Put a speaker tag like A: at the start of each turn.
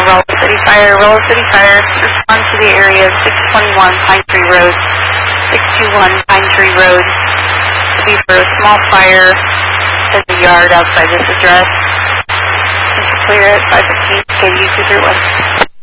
A: Rolla City Fire. Rolla City Fire, respond to the area of 621 Pine Tree Road. 621 Pine Tree Road. To be for a small fire in the yard outside this address. Clear at 515 KDU 231.